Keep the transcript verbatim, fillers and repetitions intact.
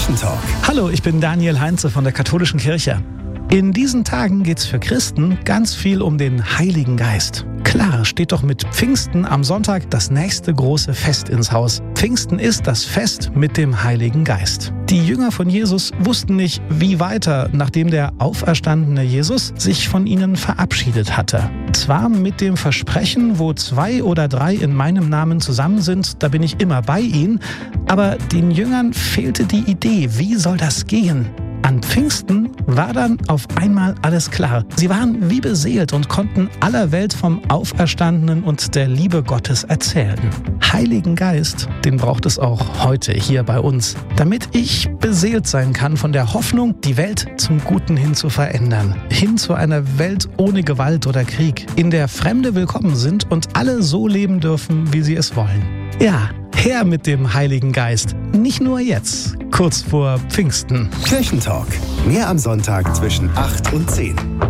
Kirchentalk. Hallo, ich bin Daniel Heinze von der Katholischen Kirche. In diesen Tagen geht es für Christen ganz viel um den Heiligen Geist. Klar, steht doch mit Pfingsten am Sonntag das nächste große Fest ins Haus. Pfingsten ist das Fest mit dem Heiligen Geist. Die Jünger von Jesus wussten nicht, wie weiter, nachdem der auferstandene Jesus sich von ihnen verabschiedet hatte. Zwar mit dem Versprechen, wo zwei oder drei in meinem Namen zusammen sind, da bin ich immer bei ihnen, aber den Jüngern fehlte die Idee, wie soll das gehen? An Pfingsten war dann auf einmal alles klar. Sie waren wie beseelt und konnten aller Welt vom Auferstandenen und der Liebe Gottes erzählen. Heiligen Geist, den braucht es auch heute hier bei uns, damit ich beseelt sein kann von der Hoffnung, die Welt zum Guten hin zu verändern. Hin zu einer Welt ohne Gewalt oder Krieg, in der Fremde willkommen sind und alle so leben dürfen, wie sie es wollen. Ja, her mit dem Heiligen Geist. Nicht nur jetzt, kurz vor Pfingsten. Kirchentalk. Mehr am Sonntag zwischen acht und zehn.